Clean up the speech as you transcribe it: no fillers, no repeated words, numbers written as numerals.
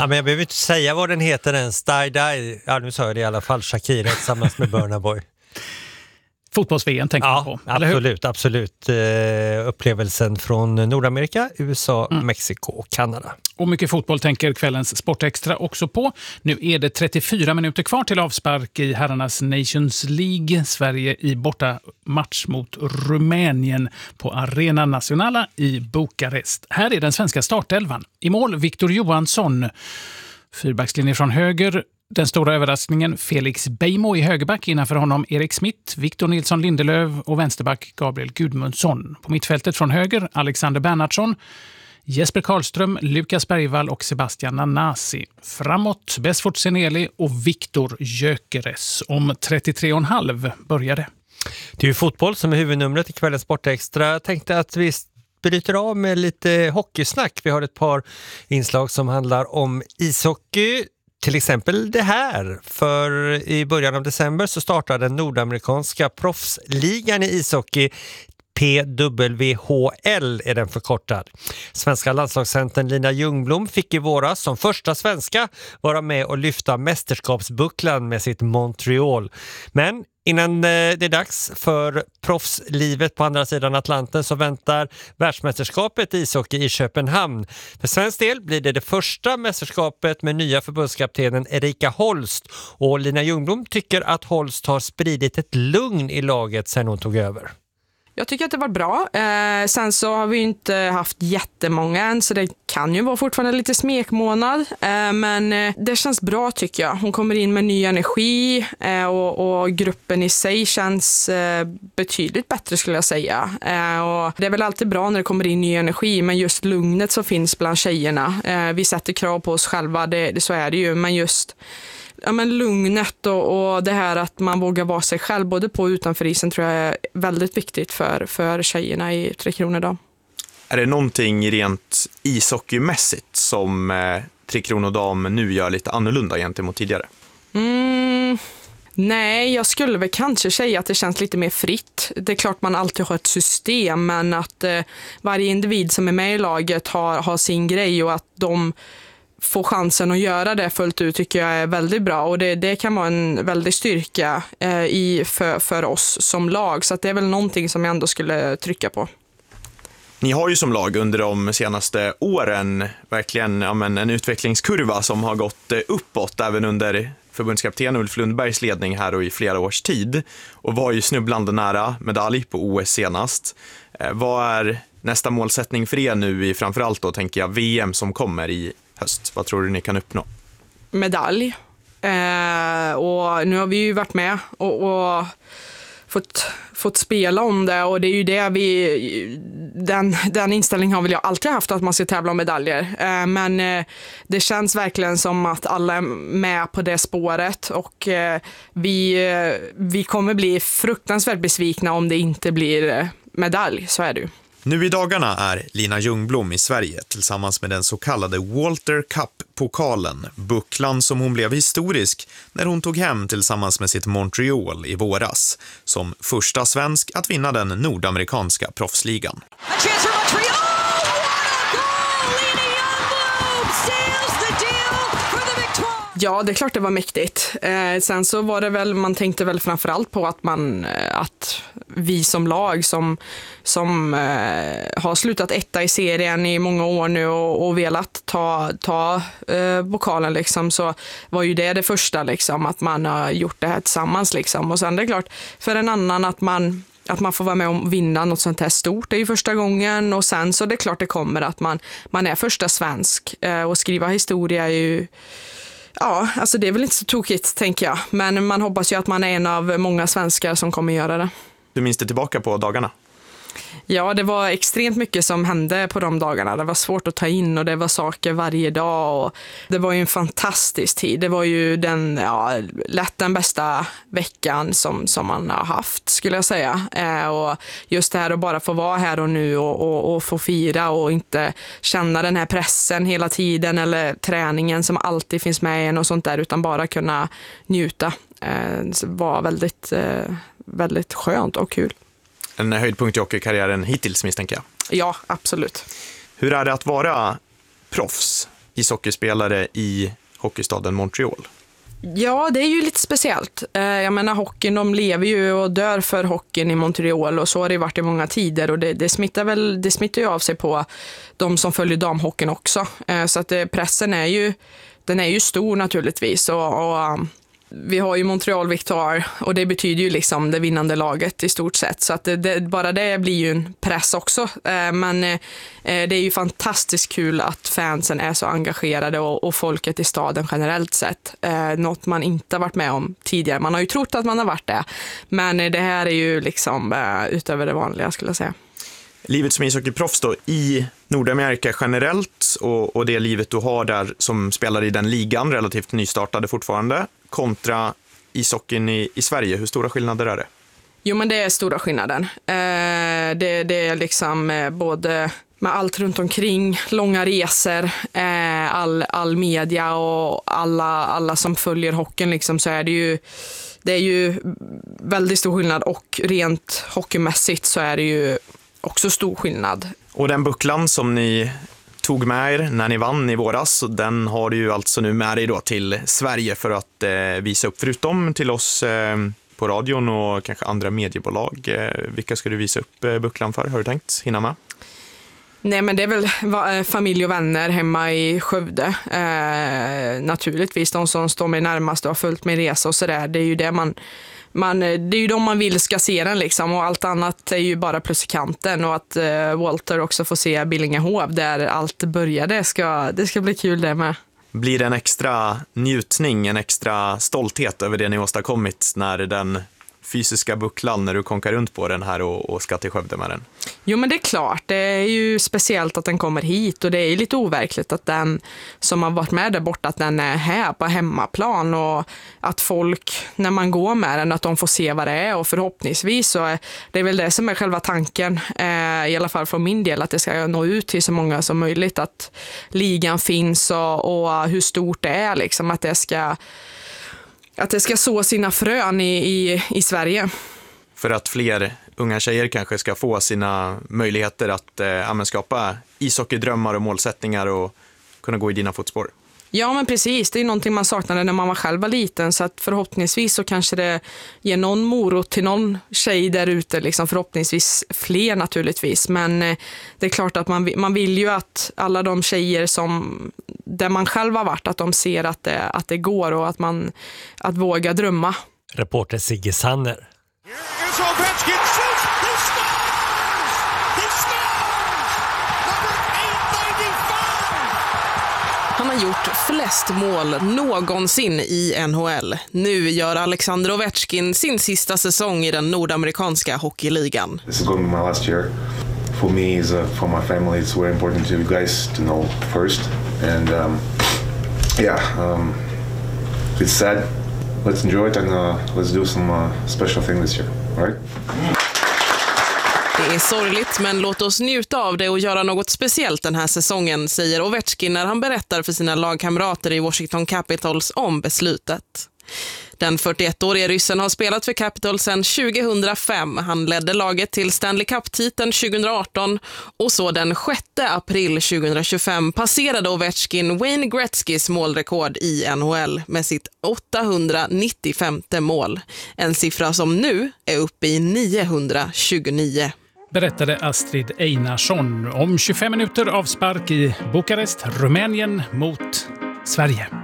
Ja, men jag behöver inte säga vad den heter ens. Die. Ja, nu sa jag det i alla fall. Shakira tillsammans med Burna Boy. Fotbolls-VM tänker man på, eller hur? Absolut. Upplevelsen från Nordamerika, USA, Mexiko och Kanada. Och mycket fotboll tänker kvällens Sportextra också på. Nu är det 34 minuter kvar till avspark i herrarnas Nations League. Sverige i borta match mot Rumänien på Arena Nacionala i Bukarest. Här är den svenska startelvan. I mål Victor Johansson. Fyrbackslinje från höger. Den stora överraskningen Felix Beijmo i högerback, innanför honom Erik Smith, Victor Nilsson Lindelöf och vänsterback Gabriel Gudmundsson. På mittfältet från höger Alexander Bernhardsson, Jesper Karlström, Lukas Bergvall och Sebastian Nanasi. Framåt Besfort Seneli och Viktor Gyökeres. Om 33,5 började. Det är ju fotboll som är huvudnumret i kvällens Sportextra. Jag tänkte att vi bryter av med lite hockeysnack. Vi har ett par inslag som handlar om ishockey. Till exempel det här, för i början av december så startade den nordamerikanska proffsligan i ishockey, PWHL är den förkortad. Svenska landslagscentern Lina Ljungblom fick i våras som första svenska vara med och lyfta mästerskapsbucklan med sitt Montreal. Men innan det är dags för proffslivet på andra sidan Atlanten så väntar världsmästerskapet i ishockey i Köpenhamn. För svensk del blir det första mästerskapet med nya förbundskaptenen Erika Holst, och Lina Ljungblom tycker att Holst har spridit ett lugn i laget sedan hon tog över. Jag tycker att det var bra. Sen så har vi inte haft jättemånga än, så det kan ju vara fortfarande lite smekmånad. Men det känns bra tycker jag. Hon kommer in med ny energi och gruppen i sig känns betydligt bättre skulle jag säga. Och det är väl alltid bra när det kommer in ny energi, men just lugnet som finns bland tjejerna. Vi sätter krav på oss själva, så är det ju, men just... Ja, men lugnet och det här att man vågar vara sig själv både på och utanför isen tror jag är väldigt viktigt för tjejerna i Tre Kronor Dam. Är det någonting rent ishockeymässigt som Tre Kronor Dam nu gör lite annorlunda gentemot tidigare? Nej, jag skulle väl kanske säga att det känns lite mer fritt. Det är klart man alltid har ett system, men att varje individ som är med i laget har sin grej och att de få chansen att göra det fullt ut tycker jag är väldigt bra, och det kan vara en väldig styrka för oss som lag, så att det är väl någonting som jag ändå skulle trycka på. Ni har ju som lag under de senaste åren verkligen en utvecklingskurva som har gått uppåt även under förbundskapten Ulf Lundbergs ledning här och i flera års tid, och var ju snubblande nära medalj på OS senast. Vad är nästa målsättning för er nu i framförallt då tänker jag VM som kommer i höst? Vad tror du ni kan uppnå? Medalj. Och nu har vi ju varit med och fått spela om det, och det är ju det den inställningen har väl jag alltid haft, att man ska tävla om medaljer. Men det känns verkligen som att alla är med på det spåret, och vi kommer bli fruktansvärt besvikna om det inte blir medalj, så är det ju. Nu i dagarna är Lina Ljungblom i Sverige tillsammans med den så kallade Walter Cup-pokalen, bucklan som hon blev historisk när hon tog hem tillsammans med sitt Montreal i våras, som första svensk att vinna den nordamerikanska proffsligan. Ja, det är klart det var mäktigt. Sen så var det väl, man tänkte väl framförallt på att vi som lag som har slutat etta i serien i många år nu och velat ta pokalen liksom, så var ju det första liksom, att man har gjort det här tillsammans liksom. Och sen det är klart för en annan att man får vara med och vinna något sånt här stort, det är ju första gången, och sen så det är klart det kommer att man är första svensk, och skriva historia är ju. Ja, alltså det är väl inte så tokigt tänker jag. Men man hoppas ju att man är en av många svenskar som kommer göra det. Du minns det tillbaka på dagarna? Ja, det var extremt mycket som hände på de dagarna. Det var svårt att ta in och det var saker varje dag. Och det var ju en fantastisk tid. Det var ju lätt den bästa veckan som man har haft, skulle jag säga. Och just det här att bara få vara här och nu och få fira och inte känna den här pressen hela tiden eller träningen som alltid finns med en och sånt där, utan bara kunna njuta. Det var väldigt, väldigt skönt och kul. En höjdpunkt i hockeykarriären hittills misstänker jag. Ja, absolut. Hur är det att vara proffs ishockeyspelare i hockeystaden Montreal? Ja, det är ju lite speciellt. Jag menar, hockeyn, de lever ju och dör för hockeyn i Montreal, och så har det varit i många tider, och det smittar ju av sig på de som följer damhockeyn också. Så att pressen är ju stor naturligtvis, och vi har ju Montreal Victoire, och det betyder ju liksom det vinnande laget i stort sett. Så att bara det blir ju en press också. Men det är ju fantastiskt kul att fansen är så engagerade, och folket i staden generellt sett. Något man inte har varit med om tidigare. Man har ju trott att man har varit det. Men det här är ju liksom utöver det vanliga, skulle jag säga. Livet som ishockeyproffs då i Nordamerika generellt, och det livet du har där som spelar i den ligan, relativt nystartade fortfarande, kontra ishockeyn i Sverige. Hur stora skillnader är det? Jo, men det är stora skillnaden. Det är liksom både med allt runt omkring, långa resor, all media och alla som följer hockeyn liksom, så är det är ju väldigt stor skillnad, och rent hockeymässigt så är det ju också stor skillnad. Och den bucklan som ni tog med er när ni vann i våras, den har du ju alltså nu med dig då till Sverige för att visa upp, förutom till oss på radion och kanske andra mediebolag. Vilka ska du visa upp bucklan för? Har du tänkt hinna med? Nej, men det är väl familj och vänner hemma i Skövde. Naturligtvis de som står mig närmast och har följt min resa och sådär. Det är ju det det är ju de man vill ska se den liksom, och allt annat är ju bara plus i kanten, och att Walter också får se Billingehov där allt började, det ska bli kul det med. Blir det en extra njutning, en extra stolthet över det ni åstadkommit när den fysiska bucklan, när du konkar runt på den här och ska till Skövde med den? Jo, men det är klart. Det är ju speciellt att den kommer hit, och det är lite overkligt att den som har varit med där borta, att den är här på hemmaplan, och att folk, när man går med den, att de får se vad det är, och förhoppningsvis så är det väl det som är själva tanken, i alla fall från min del, att det ska nå ut till så många som möjligt, att ligan finns och hur stort det är liksom, att det ska så sina frön i Sverige. För att fler unga tjejer kanske ska få sina möjligheter att skapa ishockeydrömmar och målsättningar och kunna gå i dina fotspår. Ja, men precis. Det är någonting man saknade när man själv var liten, så att förhoppningsvis så kanske det ger någon morot till någon tjej där ute, liksom, förhoppningsvis fler naturligtvis. Men det är klart att man vill ju att alla de tjejer där man själv har varit, att de ser att det går, och att våga drömma. Reporter Sigge Sanner. Han har gjort flest mål någonsin i NHL. Nu gör Alexander Ovechkin sin sista säsong i den nordamerikanska hockeyligan. This is going to be my last year. For me, for my family, it's very important to you guys to know first. And it's sad. Let's enjoy it and let's do some special thing this year. All right? Det är sorgligt, men låt oss njuta av det och göra något speciellt den här säsongen, säger Ovechkin när han berättar för sina lagkamrater i Washington Capitals om beslutet. Den 41-årige ryssen har spelat för Capitals sedan 2005. Han ledde laget till Stanley Cup-titeln 2018, och så den 6 april 2025 passerade Ovechkin Wayne Gretzkys målrekord i NHL med sitt 895 mål. En siffra som nu är uppe i 929. Berättade Astrid Einarsson om 25 minuter avspark i Bukarest, Rumänien mot Sverige.